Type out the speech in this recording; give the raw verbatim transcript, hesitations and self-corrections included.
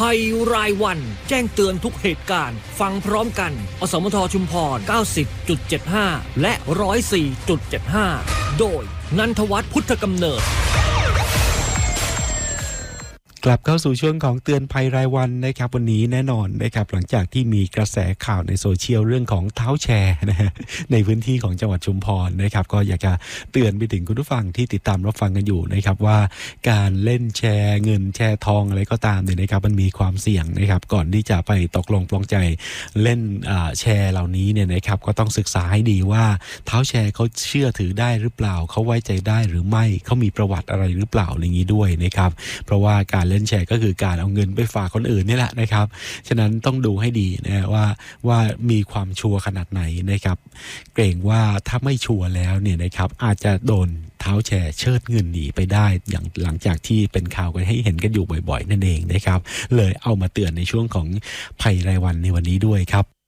ภัยรายวันแจ้งเตือนทุกเหตุการณ์ฟังพร้อมกันอสมทชุมพร เก้าสิบจุดเจ็ดห้า และ หนึ่งร้อยสี่จุดเจ็ดห้า โดยนันทวัฒน์พุทธกำเนิดกลับเข้าสู่ช่วงของเตือนภัยรายวันนะครับวันนี้แน่นอนนะครับหลังจากที่มีกระแสข่าวในโซเชียลเรื่องของเท้าแชร์นะฮะในพื้นที่ของจังหวัดชุมพรนะครับก็อยากจะเตือนไปถึงคุณผู้ฟังที่ติดตามรับฟังกันอยู่นะครับว่าการเล่นแชร์เงินแชร์ทองอะไรก็ตามเนี่ยนะครับมันมีความเสี่ยงนะครับก่อนที่จะไปตกลงปลงใจเล่นแชร์เหล่านี้เนี่ยนะครับก็ต้องศึกษาให้ดีว่าเท้าแชร์เขาเชื่อถือได้หรือเปล่าเขาไว้ใจได้หรือไม่เขามีประวัติอะไรหรือเปล่าอย่างนี้ด้วยนะครับเพราะว่าการเล่นแชร์ก็คือการเอาเงินไปฝากคนอื่นนี่แหละนะครับฉะนั้นต้องดูให้ดีนะว่าว่ามีความชัวร์ขนาดไหนนะครับเกรงว่าถ้าไม่ชัวร์แล้วเนี่ยนะครับอาจจะโดนเท้าแชร์เชิดเงินหนีไปได้อย่างหลังจากที่เป็นข่าวกันให้เห็นกันอยู่บ่อยๆนั่นเองนะครับเลยเอามาเตือนในช่วงของภัยรายวันในวันนี้ด้วยครับ